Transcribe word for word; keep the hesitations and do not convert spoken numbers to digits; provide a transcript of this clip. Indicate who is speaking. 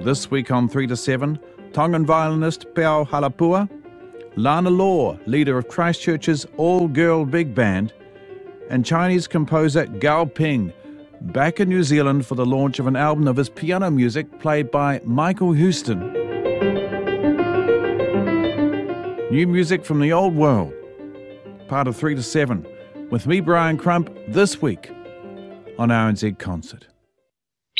Speaker 1: This week on three to seven, Tongan violinist Peao Halapua, Lana Law, leader of Christchurch's all-girl big band, and Chinese composer Gao Ping, back in New Zealand for the launch of an album of his piano music played by Michael Houston. New music from the old world, part of three to seven, with me, Brian Crump, this week on R N Z Concert.